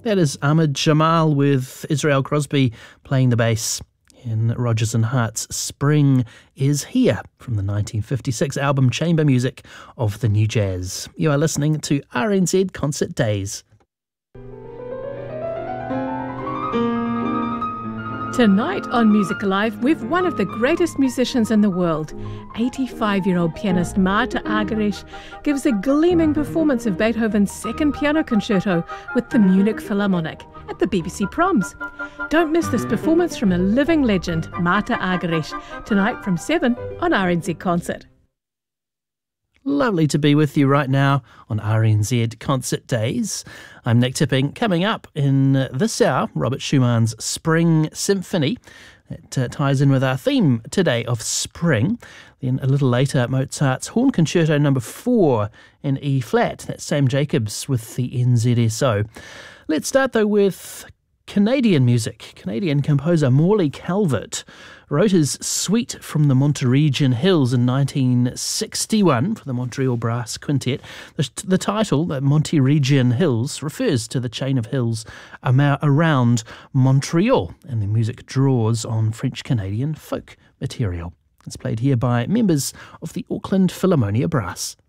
That is Ahmed Jamal with Israel Crosby playing the bass in Rodgers and Hart's Spring is Here from the 1956 album Chamber Music of the New Jazz. You are listening to RNZ Concert Days. Tonight on Music Alive, we've one of the greatest musicians in the world. 85-year-old pianist Marta Argerich gives a gleaming performance of Beethoven's Second Piano Concerto with the Munich Philharmonic at the BBC Proms. Don't miss this performance from a living legend, Marta Argerich, tonight from 7 on RNZ Concert. Lovely to be with you right now on RNZ Concert Days. I'm Nick Tipping. Coming up in this hour, Robert Schumann's Spring Symphony. It ties in with our theme today of spring. Then a little later, Mozart's Horn Concerto No. 4 in E-flat. That's Sam Jacobs with the NZSO. Let's start though with Canadian music. Canadian composer Morley Calvert wrote his Suite from the Monterregion Hills in 1961 for the Montreal Brass Quintet. The title, the Monterregion Hills, refers to the chain of hills around Montreal, and the music draws on French-Canadian folk material. It's played here by members of the Auckland Philharmonia Brass.